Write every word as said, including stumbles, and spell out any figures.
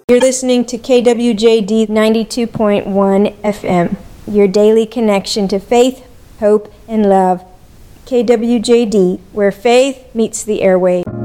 You're listening to K W J D ninety-two point one F M, your daily connection to faith, hope, and love. K W J D, where faith meets the airwave.